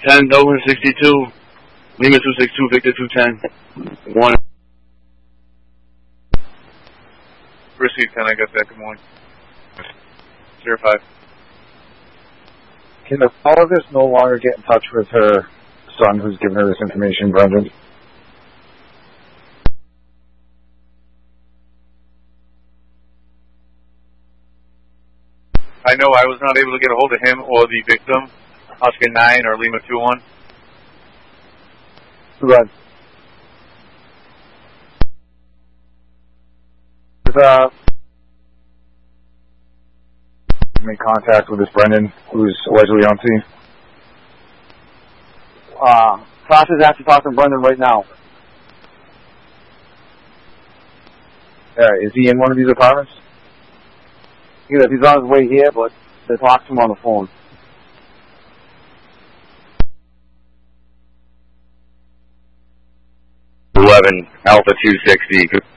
10, Dover 62, Lima 262, Victor 210, 1. Brisky 10, I got that. Good morning. 05. Can the pathologist no longer get in touch with her son who's given her this information, Brendan? I know I was not able to get a hold of him or the victim, Oscar 9 or Lima 21. Right. Make contact with this Brendan who's allegedly on scene. Process has to talk to Brendan right now. Is he in one of these apartments? Yeah, he's on his way here, but they talk to him on the phone. 11, Alpha 260.